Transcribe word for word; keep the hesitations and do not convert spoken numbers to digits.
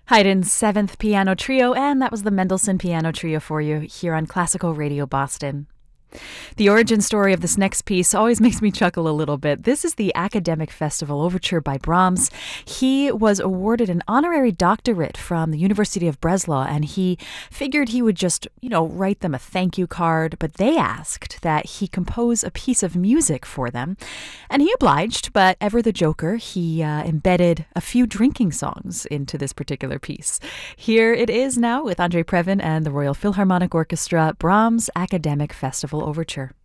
Haydn's Seventh Piano Trio, and that was the Mendelssohn Piano Trio for you here on Classical Radio Boston. The origin story of this next piece always makes me chuckle a little bit. This is the Academic Festival Overture by Brahms. He was awarded an honorary doctorate from the University of Breslau, and he figured he would just, you know, write them a thank you card, but they asked that he compose a piece of music for them, and he obliged, but ever the joker, he uh, embedded a few drinking songs into this particular piece. Here it is now with Andre Previn and the Royal Philharmonic Orchestra, Brahms' Academic Festival Overture.